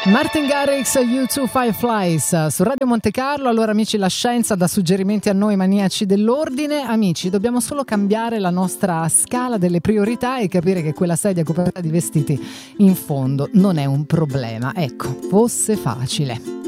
Martin Garrix, U2 Fireflies su Radio Monte Carlo. Allora amici, la scienza dà suggerimenti a noi maniaci dell'ordine. Amici, dobbiamo solo cambiare la nostra scala delle priorità e capire che quella sedia coperta di vestiti in fondo non è un problema. Ecco, fosse facile.